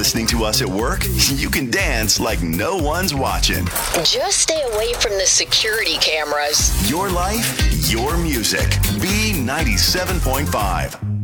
listening to us at work, you can dance like no one's watching. Just stay away from the security cameras. Your life, your music. B97.5.